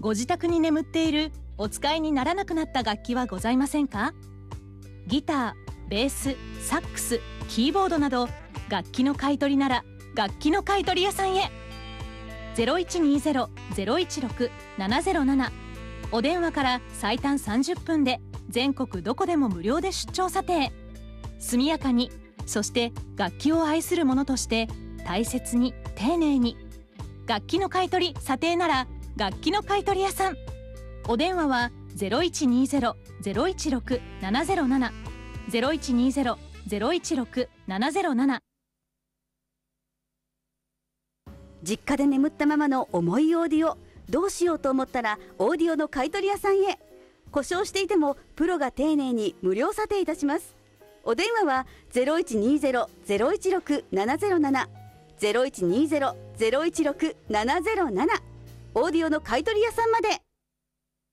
ご自宅に眠っているお使いにならなくなった楽器はございませんか？ギター、ベース、サックス、キーボードなど楽器の買い取りなら楽器の買い取り屋さんへ。0120-016-707、お電話から最短30分で全国どこでも無料で出張査定。速やかに、そして楽器を愛する者として大切に丁寧に。楽器の買い取り査定なら楽器の買い取り屋さん。お電話は 0120-016-707 0120-016-707。 実家で眠ったままの重いオーディオ、どうしようと思ったらオーディオの買い取り屋さんへ。故障していてもプロが丁寧に無料査定いたします。お電話は 0120-016-707 0120-016-707、オーディオの買い取り屋さんまで。